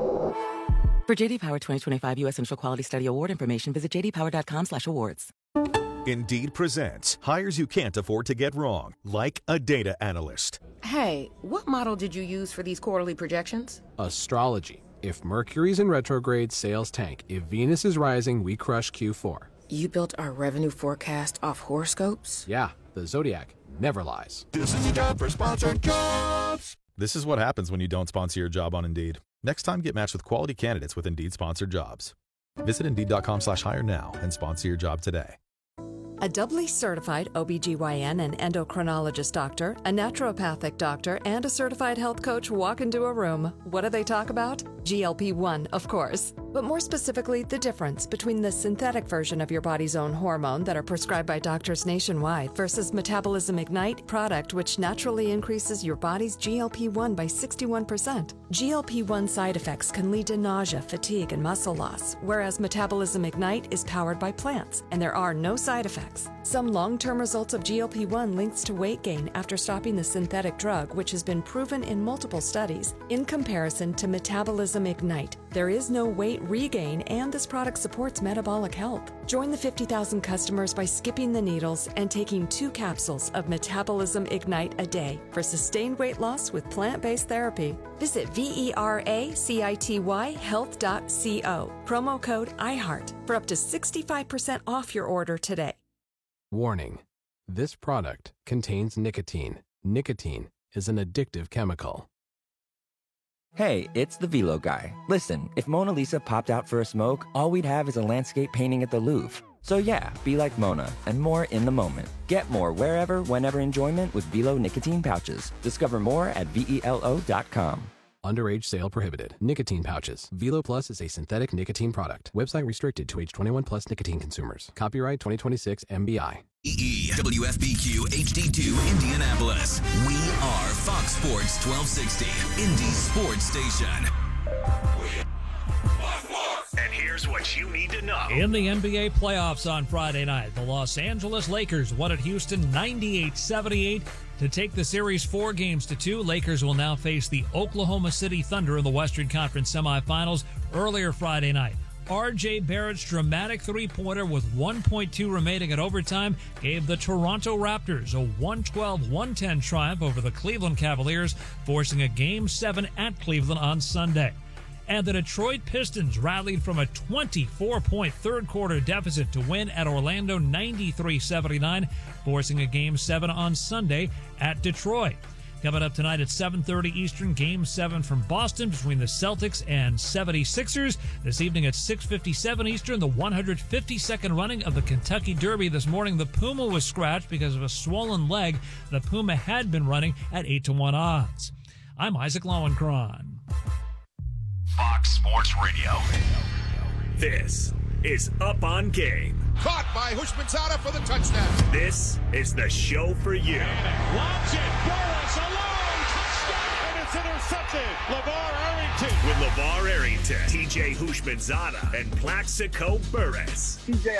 For J D Power twenty twenty-five U S Central Quality Study Award information, visit j d power dot com slash awards. Indeed presents hires you can't afford to get wrong, like a data analyst. Hey, what model did you use for these quarterly projections? Astrology. If Mercury's in retrograde, sales tank. If Venus is rising, we crush Q four. You built our revenue forecast off horoscopes? Yeah, the Zodiac never lies. This is a job for sponsored jobs. This is what happens when you don't sponsor your job on Indeed. Next time, get matched with quality candidates with Indeed-sponsored jobs. Visit Indeed.com slash hire now and sponsor your job today. A doubly certified O B G Y N and endocrinologist doctor, a naturopathic doctor, and a certified health coach walk into a room. What do they talk about? G L P one, of course. But more specifically, the difference between the synthetic version of your body's own hormone that are prescribed by doctors nationwide versus Metabolism Ignite product, which naturally increases your body's G L P one by sixty-one percent. G L P one side effects can lead to nausea, fatigue, and muscle loss, whereas Metabolism Ignite is powered by plants, and there are no side effects. Some long-term results of G L P one links to weight gain after stopping the synthetic drug, which has been proven in multiple studies. In comparison to Metabolism Ignite, there is no weight regain, and this product supports metabolic health. Join the fifty thousand customers by skipping the needles and taking two capsules of Metabolism Ignite a day for sustained weight loss with plant-based therapy. Visit V E R A C I T Y health dot co. Promo code iHeart for up to sixty-five percent off your order today. Warning: this product contains nicotine. Nicotine is an addictive chemical. Hey, it's the Velo guy. Listen, if Mona Lisa popped out for a smoke, all we'd have is a landscape painting at the Louvre. So yeah, be like Mona, and more in the moment. Get more wherever, whenever enjoyment with Velo nicotine pouches. Discover more at velo dot com. Underage sale prohibited. Nicotine pouches. Velo Plus is a synthetic nicotine product. Website restricted to age twenty-one plus nicotine consumers. Copyright twenty twenty-six M B I. E W F B Q H D two Indianapolis. We are Fox Sports twelve sixty, Indy's sports station. And here's what you need to know. In the N B A playoffs on Friday night, the Los Angeles Lakers won at Houston ninety-eight seventy-eight to take the series four games to two. Lakers will now face the Oklahoma City Thunder in the Western Conference semifinals earlier Friday night. R J Barrett's dramatic three-pointer with one point two remaining at overtime gave the Toronto Raptors a one twelve one ten triumph over the Cleveland Cavaliers, forcing a Game seven at Cleveland on Sunday. And the Detroit Pistons rallied from a twenty-four point third-quarter deficit to win at Orlando ninety-three seventy-nine, forcing a Game seven on Sunday at Detroit. Coming up tonight at seven thirty Eastern, Game seven from Boston between the Celtics and seventy-sixers. This evening at six fifty-seven Eastern, the one hundred fifty-second running of the Kentucky Derby. This morning, the Puma was scratched because of a swollen leg. The Puma had been running at eight to one odds. I'm Isaac Lowenkron. Fox Sports Radio. This is Up on Game. Caught by Hushmanzada for the touchdown. This is the show for you. Watch it. Burris alone. Touchdown. And it's intercepted. LeVar Arrington. With LeVar Arrington, T J Hushmanzada, and Plaxico Burris. T J,